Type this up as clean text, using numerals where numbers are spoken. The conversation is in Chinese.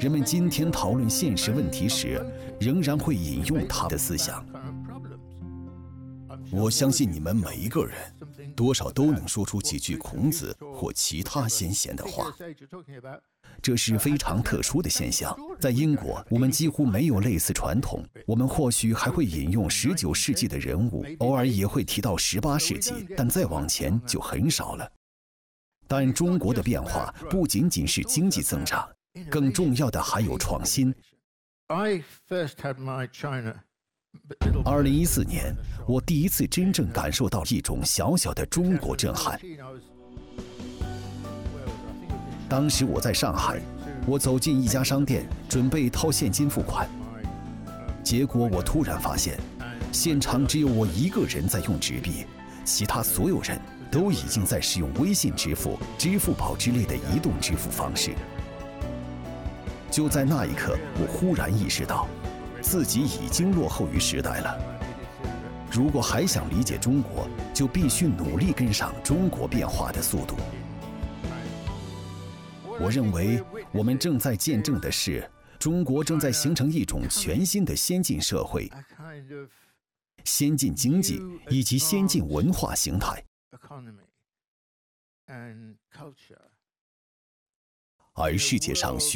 人们今天讨论现实问题时，仍然会引用他的思想。我相信你们每一个人，多少都能说出几句孔子或其他先贤的话。这是非常特殊的现象。在英国，我们几乎没有类似传统。我们或许还会引用19世纪的人物，偶尔也会提到18世纪，但再往前就很少了。但中国的变化不仅仅是经济增长，更重要的还有创新。2014年，我第一次真正感受到一种小小的中国震撼。当时我在上海，我走进一家商店，准备掏现金付款，结果我突然发现，现场只有我一个人在用纸币，其他所有人都已经在使用微信支付、支付宝之类的移动支付方式。就在那一刻，我忽然意识到，自己已经落后于时代了。如果还想理解中国，就必须努力跟上中国变化的速度。我认为我们正在见证的是，中国正在形成一种全新的先进社会、先进经济以及先进文化形态。而世界上